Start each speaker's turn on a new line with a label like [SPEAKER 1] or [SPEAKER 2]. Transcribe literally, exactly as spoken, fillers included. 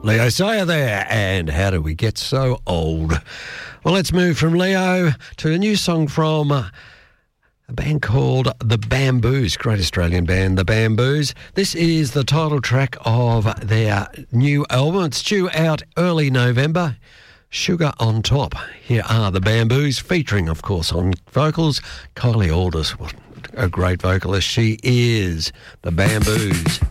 [SPEAKER 1] Leo Sayer there, and how do we get so old? Well, let's move from Leo to a new song from uh, a band called The Bamboos, great Australian band, The Bamboos. This is the title track of their new album. It's due out early November. Sugar on Top. Here are The Bamboos, featuring, of course, on vocals, Kylie Aldis. What a great vocalist she is. The Bamboos.